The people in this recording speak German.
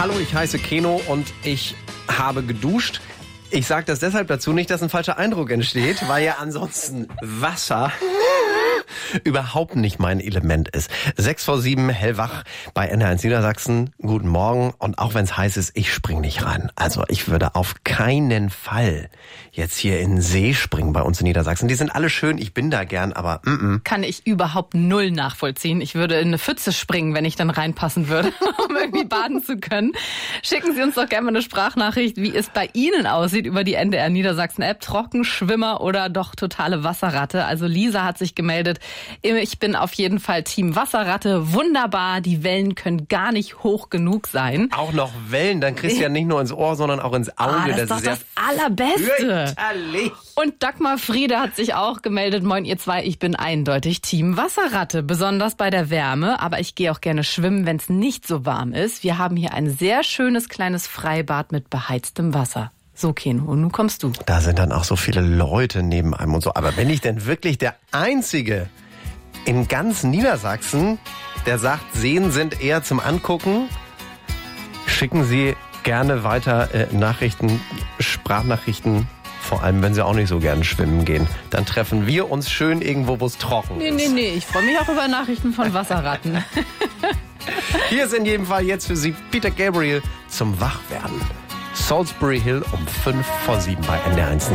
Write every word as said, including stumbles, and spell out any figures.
Hallo, ich heiße Keno und ich habe geduscht. Ich sage das deshalb dazu, nicht, dass ein falscher Eindruck entsteht, weil ja ansonsten Wasser überhaupt nicht mein Element ist. Sechs vor sieben, hellwach bei N D R eins Niedersachsen. Guten Morgen. Und auch wenn es heiß ist, ich spring nicht rein. Also ich würde auf keinen Fall jetzt hier in den See springen bei uns in Niedersachsen. Die sind alle schön, ich bin da gern, aber mm -mm. Kann ich überhaupt null nachvollziehen. Ich würde in eine Pfütze springen, wenn ich dann reinpassen würde, um irgendwie baden zu können. Schicken Sie uns doch gerne mal eine Sprachnachricht, wie es bei Ihnen aussieht über die N D R Niedersachsen App. Trockenschwimmer oder doch totale Wasserratte. Also Lisa hat sich gemeldet. Ich bin auf jeden Fall Team Wasserratte. Wunderbar, die Wellen können gar nicht hoch genug sein. Auch noch Wellen, dann kriegst du ja nicht nur ins Ohr, sondern auch ins Auge. Ah, das, das ist doch das ja Allerbeste. Fürchterlich. Und Dagmar Friede hat sich auch gemeldet. Moin ihr zwei, ich bin eindeutig Team Wasserratte. Besonders bei der Wärme, aber ich gehe auch gerne schwimmen, wenn es nicht so warm ist. Wir haben hier ein sehr schönes kleines Freibad mit beheiztem Wasser. So, Keno, und nun kommst du. Da sind dann auch so viele Leute neben einem und so. Aber bin ich denn wirklich der Einzige in ganz Niedersachsen, der sagt, Seen sind eher zum Angucken? Schicken Sie gerne weiter äh, Nachrichten, Sprachnachrichten, vor allem wenn Sie auch nicht so gerne schwimmen gehen. Dann treffen wir uns schön irgendwo, wo es trocken nee, ist. Nee, nee, nee, ich freue mich auch über Nachrichten von Wasserratten. Hier ist in jedem Fall jetzt für Sie Peter Gabriel zum Wachwerden. Salisbury Hill um fünf vor sieben bei N D R eins.